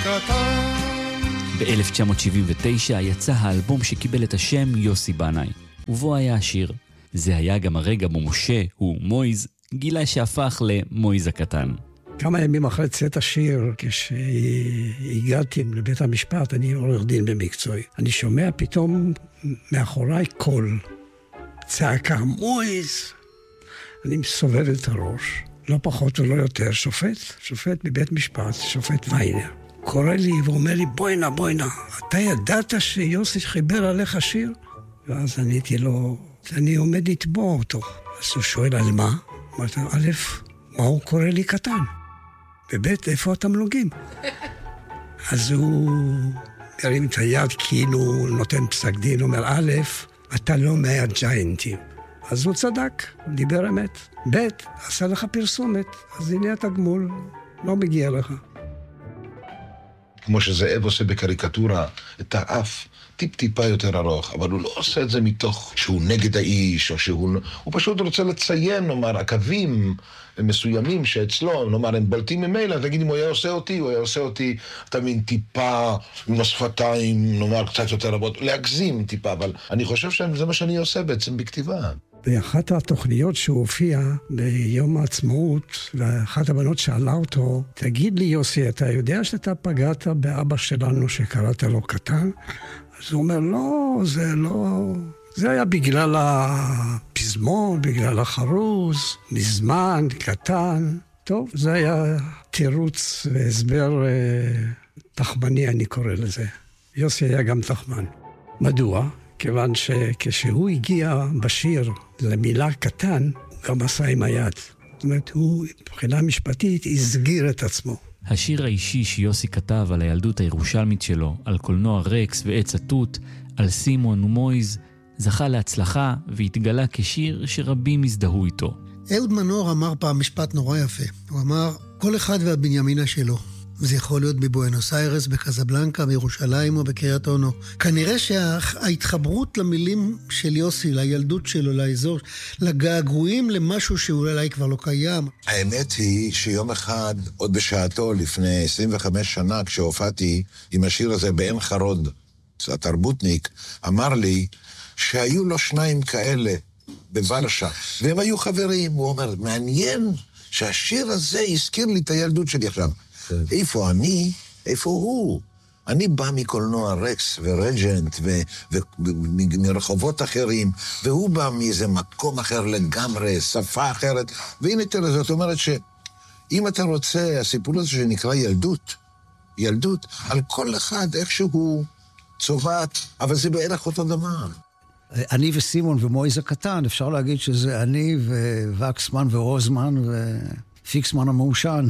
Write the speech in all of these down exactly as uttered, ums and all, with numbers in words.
קטן. ב-אלף תשע מאות שבעים ותשע יצא האלבום שקיבל את השם יוסי בנאי, ובו היה השיר. זה היה גם הרגע בו משה, הוא מויז, גילה שהפך למויז הקטן. כמה ימים אחרי צאת השיר, כשהגעתי לבית המשפט, אני עורך דין במקצועי, אני שומע פתאום מאחוריי קול, צעקה, מויז. אני מסובב את הראש, לא פחות ולא יותר, שופט, שופט בבית משפט, שופט ויינר. קורא לי ואומר לי, בואי נא, בואי נא, אתה ידעת שיוסי חיבר עליך שיר? ואז עניתי לו, אני עומד לתבוע אותו. אז הוא שואל על מה? אמרתי, א', מה הוא קורא לי קטן? ובית, איפה התמלוגים? אז הוא מרים את היד כאילו נותן פסק דין, אומר, א', אתה לא מהג'יינטים. אז הוא צדק, דיבר אמת. בית, עשה לך פרסומת, אז הנה התגמול, לא מגיע לך. כמו שזאב עושה בקריקטורה, את האף טיפ-טיפה יותר ארוך, אבל הוא לא עושה את זה מתוך שהוא נגד האיש, או שהוא... הוא פשוט רוצה לציין, נאמר, הקווים מסוימים שאצלו, נאמר, הם בלטים ממילא, תגיד, אם הוא היה עושה אותי, הוא היה עושה אותי, אתה מין טיפה, עם השפתיים, נאמר, קצת יותר רבות, להגזים טיפה, אבל אני חושב שזה מה שאני עושה בעצם בכתיבה. באחת התוכניות שהוא הופיע ביום העצמאות, ואחת הבנות שאלה אותו, תגיד לי יוסי, אתה יודע שאתה פגעת באבא שלנו שקראת לו קטן? אז הוא אומר, לא, זה לא... זה היה בגלל הפזמון, בגלל החרוז, מזמן, קטן. טוב, זה היה תירוץ והסבר אה, תחמני, אני קורא לזה. יוסי היה גם תחמן. מדוע? כיוון שכשהוא הגיע בשיר למילה קטן, הוא גם עשה עם היד. זאת אומרת, הוא מבחינה משפטית הסגיר את עצמו. השיר האישי שיוסי כתב על הילדות הירושלמית שלו, על קולנוע רקס ועץ התות, על סימון ומויז, זכה להצלחה והתגלה כשיר שרבים הזדהו איתו. אהוד מנור אמר פעם משפט נורא יפה. הוא אמר, כל אחד והבנימינה שלו. זה יכול להיות בבואנוס איירס, בקזבלנקה, בירושלים או בקריית אונו. כנראה שההתחברות למילים של יוסי, לילדות שלו, לאזור, לגעגועים למשהו שאולי כבר לא קיים. האמת היא שיום אחד, עוד בשעתו, לפני עשרים וחמש שנה, כשהופעתי עם השיר הזה בעין חרוד, התרבותניק, אמר לי שהיו לו שניים כאלה בוורשה, והם היו חברים. הוא אומר, מעניין שהשיר הזה הזכיר לי את הילדות שלי עכשיו. איפה אני? איפה הוא? אני בא מקולנוע רקס ורג'נט ומרחובות אחרים, והוא בא מאיזה מקום אחר לגמרי, שפה אחרת. והנה תראה, זאת אומרת שאם אתה רוצה, הסיפור הזה שנקרא ילדות, ילדות, על כל אחד איכשהו צובעת, אבל זה בערך אותו דבר. אני וסימון ומויז הקטן, אפשר להגיד שזה אני ווקסמן ורוזמן ופיקסמן המאושן.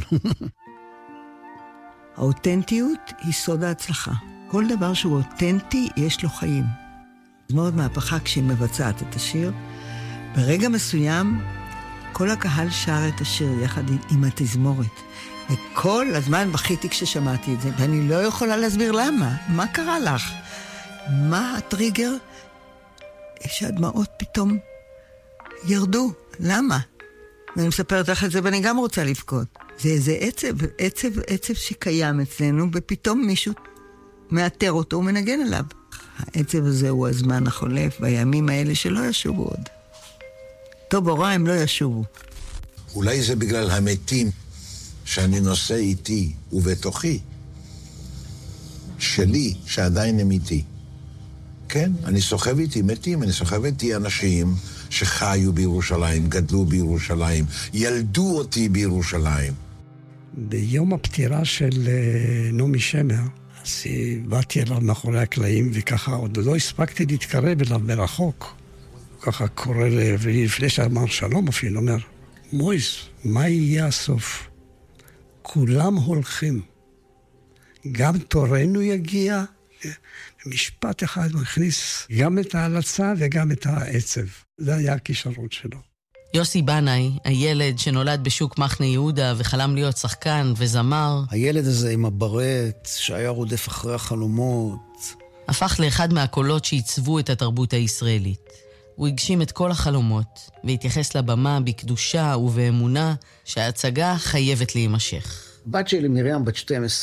האותנטיות היא סוד ההצלחה. כל דבר שהוא אותנטי, יש לו חיים. זה מאוד מהפכה כשהיא מבצעת את השיר. ברגע מסוים, כל הקהל שר את השיר יחד עם התזמורת. וכל הזמן בכיתי כששמעתי את זה, ואני לא יכולה להסביר למה. מה קרה לך? מה הטריגר? שהדמעות פתאום ירדו. למה? ואני מספרת לך את זה, ואני גם רוצה לבכות. זה איזה עצב, עצב, עצב שקיים אצלנו, ופתאום מישהו מאתר אותו ומנגן עליו. העצב הזה הוא הזמן החולף, בימים האלה שלא ישובו עוד. טוב או רע, הם לא ישובו. אולי זה בגלל המתים שאני נושא איתי ובתוכי, שלי, שעדיין הם איתי. כן, אני סוחב איתי מתים, אני סוחב איתי אנשים שחיו בירושלים, גדלו בירושלים, ילדו אותי בירושלים. ביום הפטירה של נעמי שמר, אז באתי אליו מאחורי הקלעים, וככה עוד לא הספקתי להתקרב אליו מרחוק. ככה קורא לי, לפני שאמר שלום אפילו, אומר, מויז, מה יהיה הסוף? כולם הולכים. גם תורנו יגיע, משפט אחד הוא הכניס גם את ההלצה וגם את העצב. זה היה הכישרון שלו. יוסי בנאי, הילד שנולד בשוק מחנה יהודה וחלם להיות שחקן וזמר, הילד הזה עם הברט שהיה רודף אחרי החלומות, הפך לאחד מהקולות שעיצבו את התרבות הישראלית. הוא הגשים את כל החלומות והתייחס לבמה בקדושה ובאמונה שההצגה חייבת להימשך. בת שלי מרים בת שתים עשרה,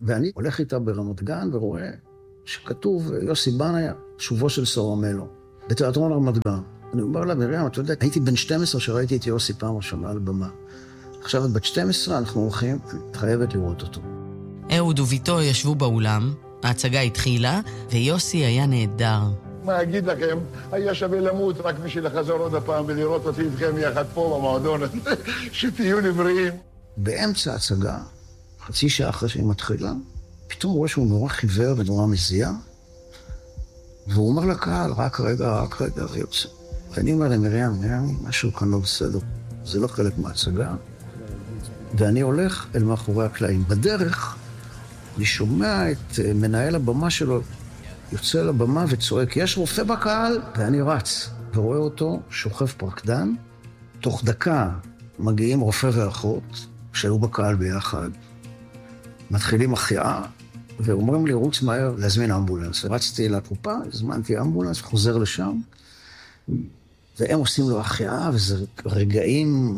ואני הולך איתה ברמת גן ורואה שכתוב יוסי בנאי, שובו של סורמלו, בתיאטרון רמת גן. אני אומר לה, מרים, אתה יודע, הייתי בן שתים עשרה שראיתי את יוסי פעם ראשונה על במה. עכשיו את בת שתים עשרה, אנחנו הולכים, את חייבת לראות אותו. אהוד וביתו ישבו באולם, ההצגה התחילה, ויוסי היה נהדר. מה אגיד לכם, היה שווה למות רק בשביל לחזור עוד הפעם ולראות אותי איתכם יחד פה במועדון, שתהיו לבריאים. באמצע ההצגה, חצי שעה אחרי שהיא מתחילה, פתאום רואה שהוא נורא חיוור ונורא מזיע, והוא אומר לקהל, רק רגע, רק רגע, ויוצא. ואני אומר למרים, מרים, משהו כאן לא בסדר. זה לא חלק מההצגה. ואני הולך אל מאחורי הקלעים. בדרך, אני שומע את מנהל הבמה שלו, יוצא לבמה וצועק, יש רופא בקהל? ואני רץ, ורואה אותו שוכב פרקדן. תוך דקה מגיעים רופא ואחות, שהיו בקהל ביחד. מתחילים החייאה, ואומרים לי, רוץ מהר להזמין אמבולנס. רצתי לקופה, הזמנתי אמבולנס, חוזר לשם, והם עושים לו החייאה, וזה רגעים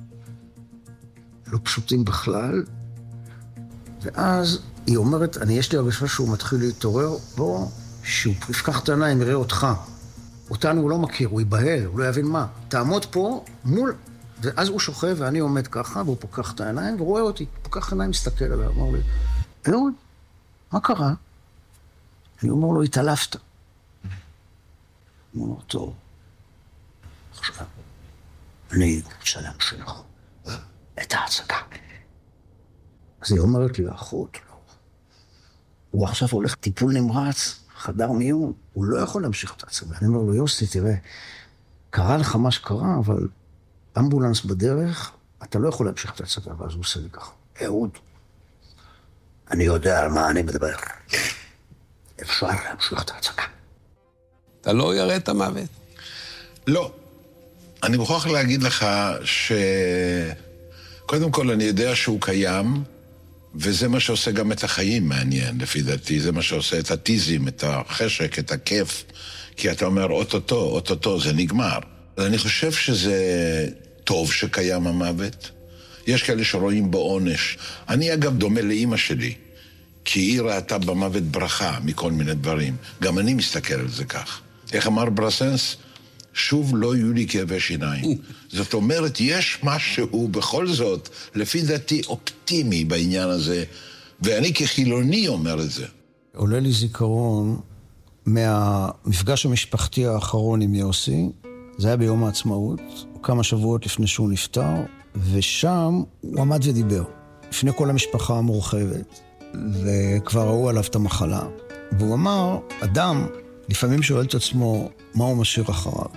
לא פשוטים בכלל. ואז היא אומרת, אני יש לי הרגשה שהוא מתחיל להתעורר, בוא, שהוא יפקח את העיניים, יראה אותך. אותנו הוא לא מכיר, הוא ייבהל, הוא לא יבין מה. תעמוד פה מול... ואז הוא שוכב ואני עומד ככה, והוא פוקח את העיניים ורואה אותי. פוקח העיניים, מסתכל עליו, אמר לי, אהוד, מה קרה? אני אומר לו, התעלפת. הוא אומר, טוב, עכשיו, אני רוצה להמשיך את ההצגה. אז היא אומרת לי, אחות, לא. הוא עכשיו הולך טיפול נמרץ, חדר מיון, הוא לא יכול להמשיך את ההצגה. אני אומר לו, יוסי, תראה, קרה לך מה שקרה, אבל אמבולנס בדרך, אתה לא יכול להמשיך את ההצגה, ואז הוא עושה לי ככה. אהוד, אני יודע על מה אני מדבר. אפשר להמשיך את ההצגה. אתה לא יראה את המוות? לא. אני מוכרח להגיד לך ש... קודם כל, אני יודע שהוא קיים, וזה מה שעושה גם את החיים מעניין, לפי דעתי. זה מה שעושה את הטיזם, את החשק, את הכיף. כי אתה אומר, אוטוטו, אוטוטו, זה נגמר. אני חושב שזה טוב שקיים המוות. יש כאלה שרואים בו עונש. אני אגב דומה לאמא שלי, כי היא ראתה במוות ברכה מכל מיני דברים. גם אני מסתכל על זה כך. איך אמר ברסנס? שוב לא יהיו לי כאבי שיניים. זאת אומרת, יש משהו בכל זאת, לפי דעתי, אופטימי בעניין הזה, ואני כחילוני אומר את זה. עולה לי זיכרון מהמפגש המשפחתי האחרון עם יוסי, זה היה ביום העצמאות, כמה שבועות לפני שהוא נפטר, ושם הוא עמד ודיבר, לפני כל המשפחה המורחבת, וכבר ראו עליו את המחלה. והוא אמר, אדם לפעמים שואל את עצמו מה הוא משאיר אחריו.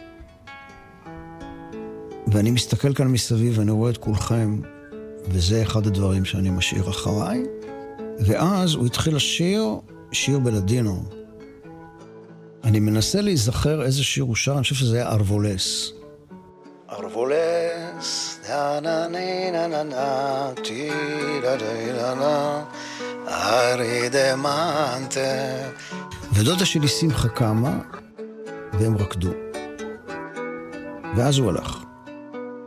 ואני מסתכל כאן מסביב ואני רואה את כולכם, וזה אחד הדברים שאני משאיר אחריי. ואז הוא התחיל לשיר, שיר בלדינו. אני מנסה להיזכר איזה שיר הוא שר, אני חושב שזה היה ארבולס. ארבולס, נה נה נה נה נה, טי דה דה דה, ארי דה מנטה. ודודה שלי שמחה קמה, והם רקדו. ואז הוא הלך.